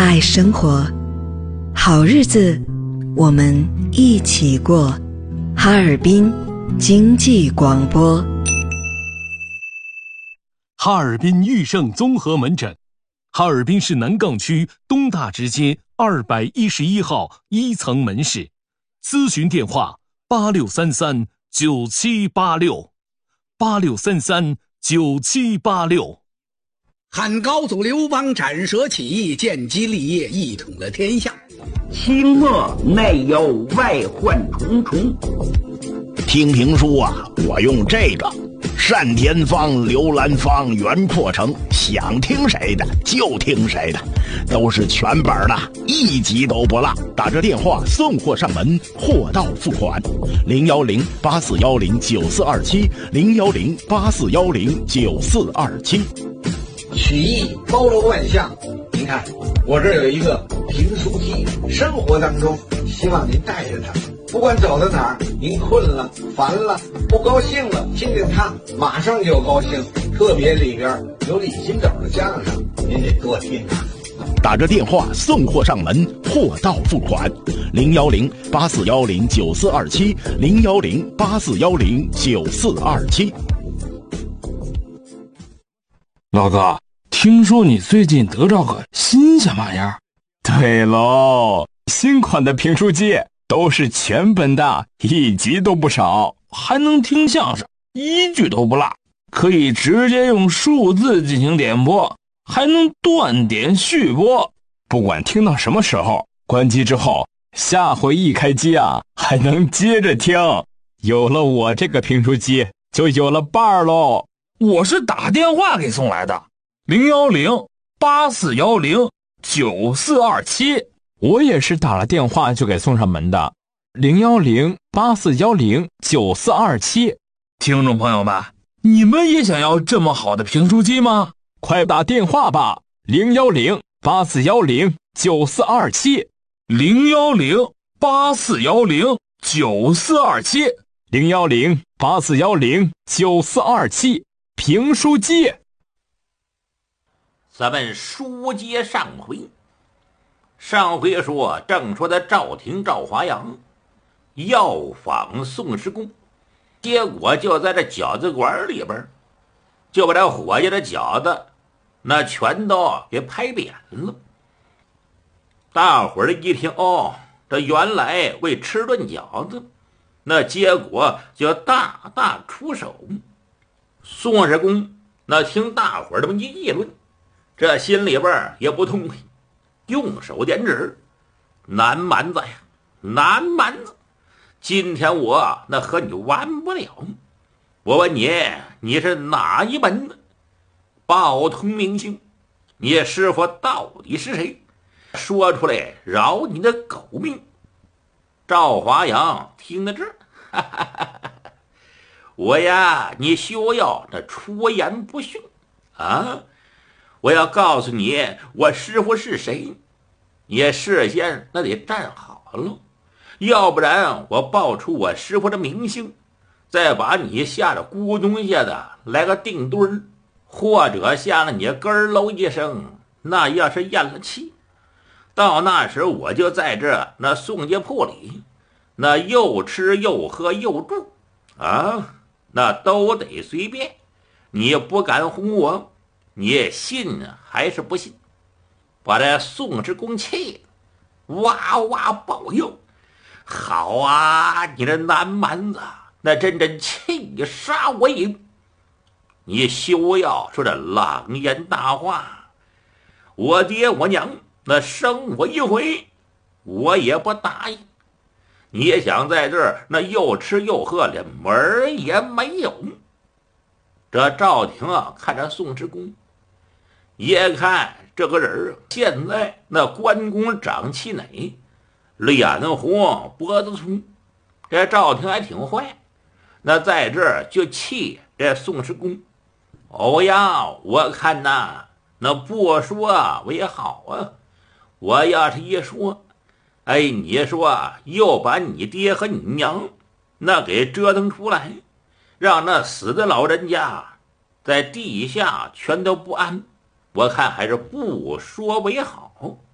爱生活，好日子我们一起过。哈尔滨经济广播。 哈尔滨裕盛综合门诊，哈尔滨市南岗区东大直街211号1层门市，咨询电话86339786，86339786。 汉高祖刘邦斩蛇起义，建基立业，一统了天下。 清末内忧外患重重。 听评书啊，我用这个单田芳、刘兰芳、袁阔成，想听谁的就听谁的，都是全本的，一集都不落。打着电话送货上门，货到付款。010-8410-9427，010-8410-9427。 曲艺包罗万象，您看我这儿有一个评书机，生活当中希望您带着它，不管走到哪儿，您困了、烦了、不高兴了，听听它，马上就高兴。特别里边有李金斗的相声，您得多听啊。 打着电话送货上门，货到付款。010-8410-9427，010-8410-9427。 老哥，听说你最近得着个新鲜玩意儿？ 对喽，新款的评书机都是全本的，一集都不少， 还能听相声，一句都不落，可以直接用数字进行点播，还能断点续播， 不管听到什么时候，关机之后下回一开机啊，还能接着听。有了我这个评书机，就有了伴儿喽。 我是打电话给送来的，010-8410-9427。 我也是打了电话就给送上门的，010-8410-9427。 听众朋友们，你们也想要这么好的评书机吗？ 快打电话吧，010-8410-9427。 010-8410-9427。 010-8410-9427。评书机。 咱们书接上回说，正说的赵廷赵华阳要访宋世公，结果就在这饺子馆里边，就把这伙计的饺子那全都给拍扁了。大伙儿一听，哦，这原来为吃顿饺子，那结果就大大出手。宋世公那听大伙儿这么一议论，这心里边也不痛快，用手点指：“南蛮子呀，南蛮子，今天我那和你完不了。我问你，你是哪一门的？报通名姓，你师傅到底是谁？说出来，饶你的狗命！”赵华阳听到这儿，哈哈哈哈，我呀，你休要这出言不逊啊！我要告诉你，我师傅是谁，你事先那得站好了，要不然我报出我师傅的名姓，再把你下了咕咚下的来个定墩儿，或者下了你咯儿喽一声，那要是咽了气，到那时我就在这那宋家铺里，那又吃又喝又住啊！那都得随便，你不敢哄我，你信还是不信？把这宋世公气得哇哇抱腰。好啊，你这南蛮子，那真气杀我也！你休要说这狼言大话，我爹我娘那生我一回，我也不答应。你也想在这儿那又吃又喝，连门儿也没有。这赵廷啊，看着宋世公，也看这个人现在那关公长气馁，脸红脖子粗，这赵廷还挺坏，那在这儿就气这宋世公。欧阳，我看呐，那不说为好啊，我要是一说，哎，你说又把你爹和你娘那给折腾出来，让那死的老人家在地下全都不安，我看还是不说为好。